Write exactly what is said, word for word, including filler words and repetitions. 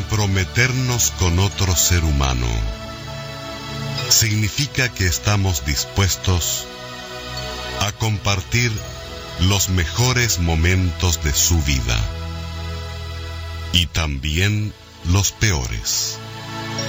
Comprometernos con otro ser humano significa que estamos dispuestos a compartir los mejores momentos de su vida y también los peores.